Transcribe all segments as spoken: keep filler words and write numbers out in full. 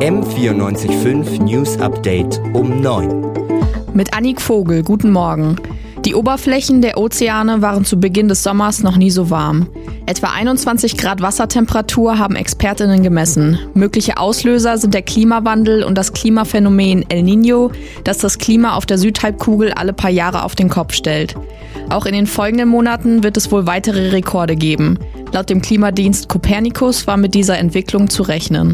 M vierundneunzig Komma fünf News Update um neun. Mit Annik Vogel, guten Morgen. Die Oberflächen der Ozeane waren zu Beginn des Sommers noch nie so warm. Etwa einundzwanzig Grad Wassertemperatur haben ExpertInnen gemessen. Mögliche Auslöser sind der Klimawandel und das Klimaphänomen El Niño, das das Klima auf der Südhalbkugel alle paar Jahre auf den Kopf stellt. Auch in den folgenden Monaten wird es wohl weitere Rekorde geben. Laut dem Klimadienst Copernicus war mit dieser Entwicklung zu rechnen.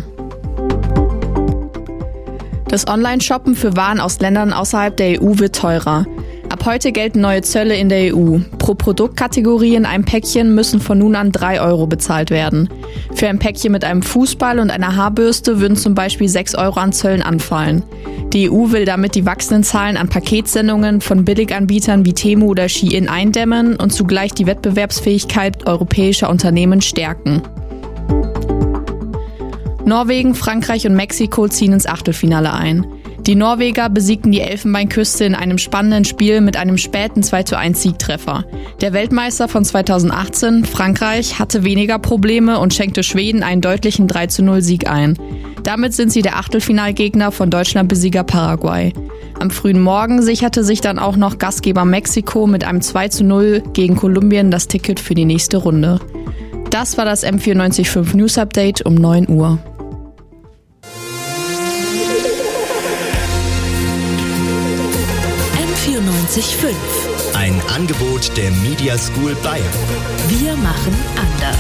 Das Online-Shoppen für Waren aus Ländern außerhalb der E U wird teurer. Ab heute gelten neue Zölle in der E U. Pro Produktkategorie in einem Päckchen müssen von nun an drei Euro bezahlt werden. Für ein Päckchen mit einem Fußball und einer Haarbürste würden zum Beispiel sechs Euro an Zöllen anfallen. Die E U will damit die wachsenden Zahlen an Paketsendungen von Billiganbietern wie Temu oder Shein eindämmen und zugleich die Wettbewerbsfähigkeit europäischer Unternehmen stärken. Norwegen, Frankreich und Mexiko ziehen ins Achtelfinale ein. Die Norweger besiegten die Elfenbeinküste in einem spannenden Spiel mit einem späten zwei zu eins Siegtreffer. Der Weltmeister von zweitausendachtzehn, Frankreich, hatte weniger Probleme und schenkte Schweden einen deutlichen drei zu null Sieg ein. Damit sind sie der Achtelfinalgegner von Deutschlandbesieger Paraguay. Am frühen Morgen sicherte sich dann auch noch Gastgeber Mexiko mit einem zwei zu null gegen Kolumbien das Ticket für die nächste Runde. Das war das M vierundneunzig Komma fünf News Update um neun Uhr. vierundneunzig Komma fünf. Ein Angebot der Media School Bayern. Wir machen anders.